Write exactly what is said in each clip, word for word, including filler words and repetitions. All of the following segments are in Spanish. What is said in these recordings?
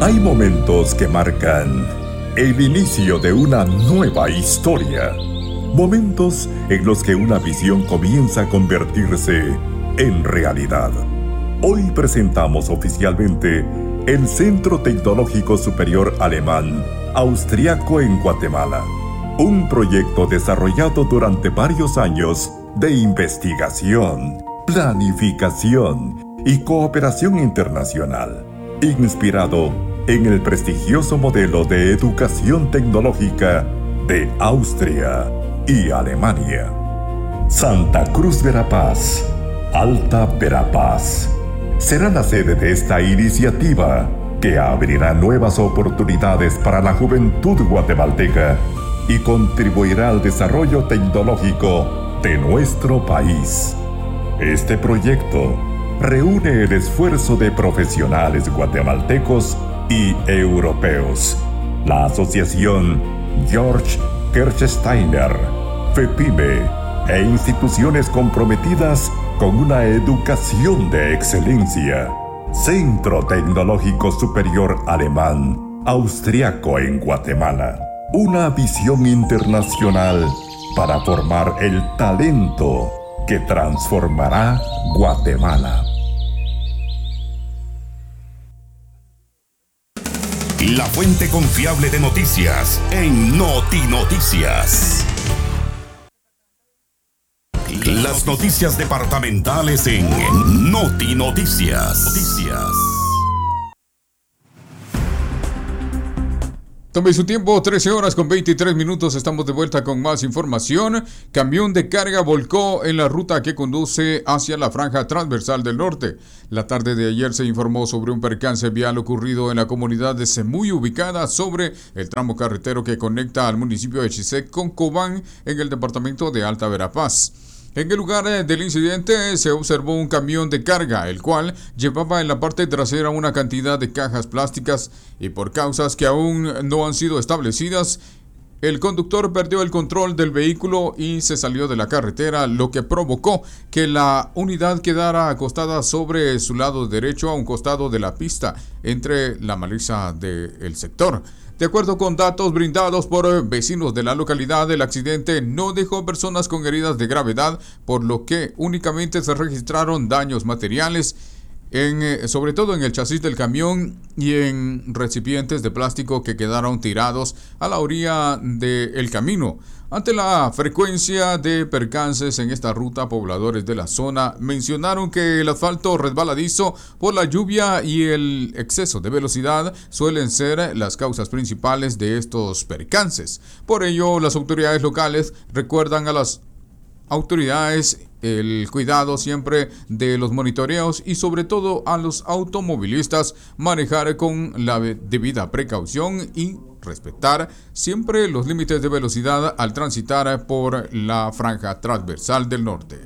Hay momentos que marcan el inicio de una nueva historia. Momentos en los que una visión comienza a convertirse en realidad. Hoy presentamos oficialmente el Centro Tecnológico Superior Alemán Austriaco en Guatemala. Un proyecto desarrollado durante varios años de investigación, planificación y cooperación internacional, inspirado en el prestigioso modelo de educación tecnológica de Austria y Alemania. Santa Cruz Verapaz, Alta Verapaz, será la sede de esta iniciativa que abrirá nuevas oportunidades para la juventud guatemalteca y contribuirá al desarrollo tecnológico de nuestro país. Este proyecto reúne el esfuerzo de profesionales guatemaltecos y europeos, la Asociación Georg Kirchsteiner, FEPIME e instituciones comprometidas con una educación de excelencia. Centro Tecnológico Superior Alemán Austriaco en Guatemala. Una visión internacional para formar el talento que transformará Guatemala. La fuente confiable de noticias en Notinoticias. Las noticias departamentales en Notinoticias. Noticias. Tome su tiempo, trece horas con veintitrés minutos, estamos de vuelta con más información. Camión de carga volcó en la ruta que conduce hacia la franja transversal del norte. La tarde de ayer se informó sobre un percance vial ocurrido en la comunidad de Semuy, ubicada sobre el tramo carretero que conecta al municipio de Chisec con Cobán, en el departamento de Alta Verapaz. En el lugar del incidente se observó un camión de carga, el cual llevaba en la parte trasera una cantidad de cajas plásticas y por causas que aún no han sido establecidas, el conductor perdió el control del vehículo y se salió de la carretera, lo que provocó que la unidad quedara acostada sobre su lado derecho a un costado de la pista, entre la maleza del sector. De acuerdo con datos brindados por vecinos de la localidad, el accidente no dejó personas con heridas de gravedad, por lo que únicamente se registraron daños materiales, en, sobre todo en el chasis del camión y en recipientes de plástico que quedaron tirados a la orilla del camino. Ante la frecuencia de percances en esta ruta, pobladores de la zona mencionaron que el asfalto resbaladizo por la lluvia y el exceso de velocidad suelen ser las causas principales de estos percances. Por ello, las autoridades locales recuerdan a las autoridades el cuidado siempre de los monitoreos y sobre todo a los automovilistas manejar con la debida precaución y respetar siempre los límites de velocidad al transitar por la franja transversal del norte.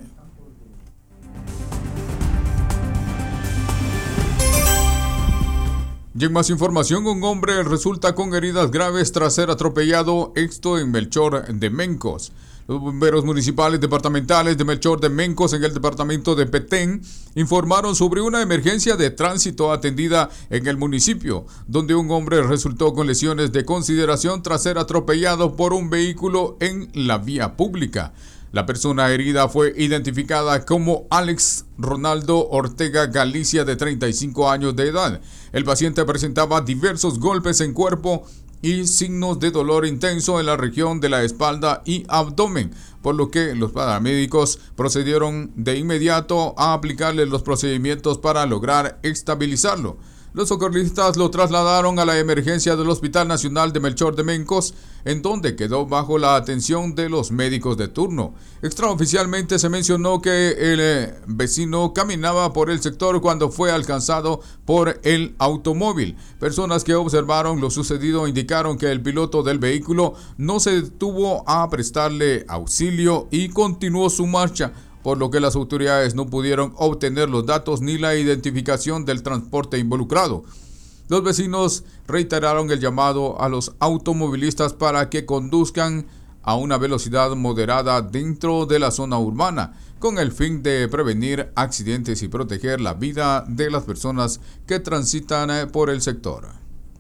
Y en más información, un hombre resulta con heridas graves tras ser atropellado, esto en Melchor de Mencos. Los bomberos municipales departamentales de Melchor de Mencos, en el departamento de Petén, informaron sobre una emergencia de tránsito atendida en el municipio, donde un hombre resultó con lesiones de consideración tras ser atropellado por un vehículo en la vía pública. La persona herida fue identificada como Alex Ronaldo Ortega Galicia, de treinta y cinco años de edad. El paciente presentaba diversos golpes en cuerpo y signos de dolor intenso en la región de la espalda y abdomen, por lo que los paramédicos procedieron de inmediato a aplicarle los procedimientos para lograr estabilizarlo. Los socorristas lo trasladaron a la emergencia del Hospital Nacional de Melchor de Mencos, en donde quedó bajo la atención de los médicos de turno. Extraoficialmente se mencionó que el vecino caminaba por el sector cuando fue alcanzado por el automóvil. Personas que observaron lo sucedido indicaron que el piloto del vehículo no se detuvo a prestarle auxilio y continuó su marcha, por lo que las autoridades no pudieron obtener los datos ni la identificación del transporte involucrado. Los vecinos reiteraron el llamado a los automovilistas para que conduzcan a una velocidad moderada dentro de la zona urbana, con el fin de prevenir accidentes y proteger la vida de las personas que transitan por el sector.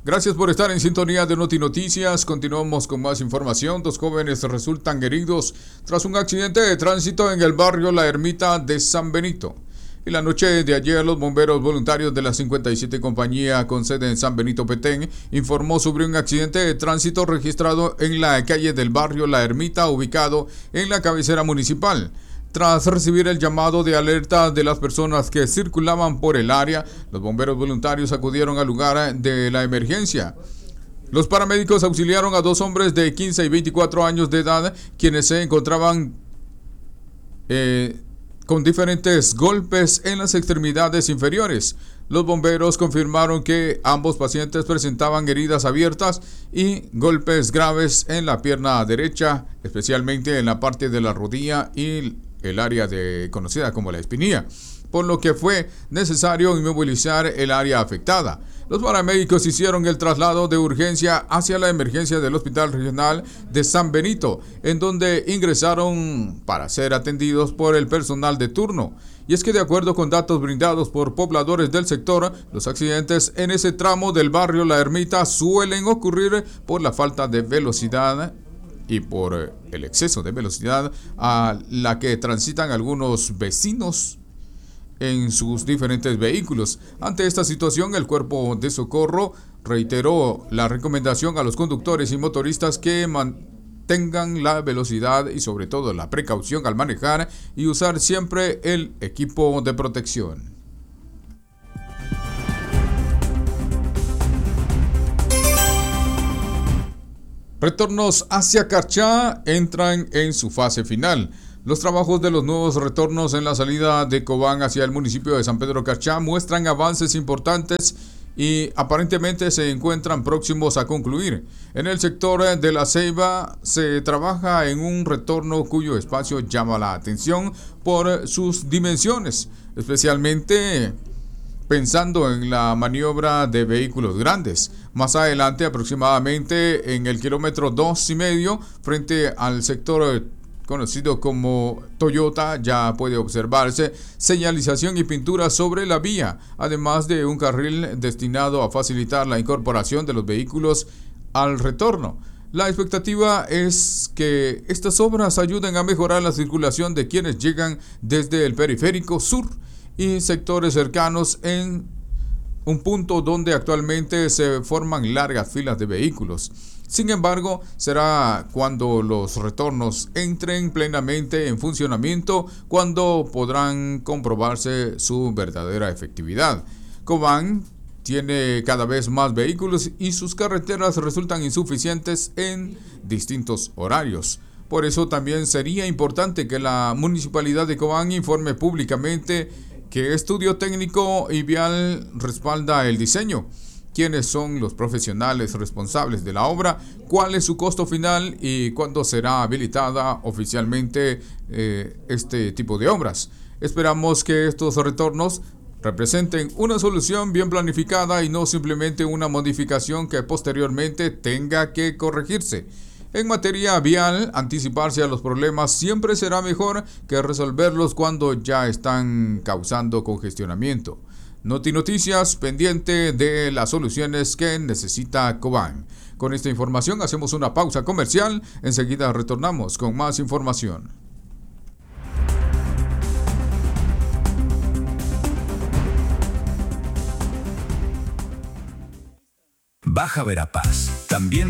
Gracias por estar en sintonía de Noti Noticias. Continuamos con más información. Dos jóvenes resultan heridos tras un accidente de tránsito en el barrio La Ermita de San Benito. En la noche de ayer, los bomberos voluntarios de la cincuenta y siete Compañía con sede en San Benito, Petén, informó sobre un accidente de tránsito registrado en la calle del barrio La Ermita, ubicado en la cabecera municipal. Tras recibir el llamado de alerta de las personas que circulaban por el área, los bomberos voluntarios acudieron al lugar de la emergencia. Los paramédicos auxiliaron a dos hombres de quince y veinticuatro años de edad, quienes se encontraban eh, con diferentes golpes en las extremidades inferiores. Los bomberos confirmaron que ambos pacientes presentaban heridas abiertas y golpes graves en la pierna derecha, especialmente en la parte de la rodilla y el área de, conocida como la espinilla, por lo que fue necesario inmovilizar el área afectada. Los paramédicos hicieron el traslado de urgencia hacia la emergencia del Hospital Regional de San Benito, en donde ingresaron para ser atendidos por el personal de turno. Y es que de acuerdo con datos brindados por pobladores del sector, los accidentes en ese tramo del barrio La Ermita suelen ocurrir por la falta de velocidad y por el exceso de velocidad a la que transitan algunos vecinos en sus diferentes vehículos. Ante esta situación, el Cuerpo de Socorro reiteró la recomendación a los conductores y motoristas que mantengan la velocidad y sobre todo la precaución al manejar y usar siempre el equipo de protección. Retornos hacia Carchá entran en su fase final. Los trabajos de los nuevos retornos en la salida de Cobán hacia el municipio de San Pedro Carchá muestran avances importantes y aparentemente se encuentran próximos a concluir. En el sector de La Ceiba se trabaja en un retorno cuyo espacio llama la atención por sus dimensiones, especialmente pensando en la maniobra de vehículos grandes. Más adelante, aproximadamente en el kilómetro dos y medio, frente al sector conocido como Toyota, ya puede observarse señalización y pintura sobre la vía, además de un carril destinado a facilitar la incorporación de los vehículos al retorno. La expectativa es que estas obras ayuden a mejorar la circulación de quienes llegan desde el periférico sur y sectores cercanos en un punto donde actualmente se forman largas filas de vehículos. Sin embargo, será cuando los retornos entren plenamente en funcionamiento cuando podrán comprobarse su verdadera efectividad. Cobán tiene cada vez más vehículos y sus carreteras resultan insuficientes en distintos horarios. Por eso también sería importante que la Municipalidad de Cobán informe públicamente qué estudio técnico y vial respalda el diseño, quiénes son los profesionales responsables de la obra, cuál es su costo final y cuándo será habilitada oficialmente eh, este tipo de obras. Esperamos que estos retornos representen una solución bien planificada y no simplemente una modificación que posteriormente tenga que corregirse. En materia vial, anticiparse a los problemas siempre será mejor que resolverlos cuando ya están causando congestionamiento. Noti Noticias, pendiente de las soluciones que necesita Cobán. Con esta información hacemos una pausa comercial, enseguida retornamos con más información. Baja Verapaz, también